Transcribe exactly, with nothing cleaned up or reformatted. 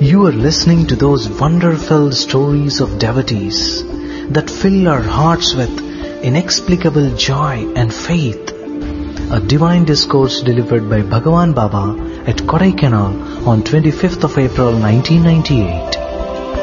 You are listening to those wonder-filled stories of devotees that fill our hearts with inexplicable joy and faith. A divine discourse delivered by Bhagavan Baba at Kodaikanal on twenty-fifth of April nineteen ninety-eight.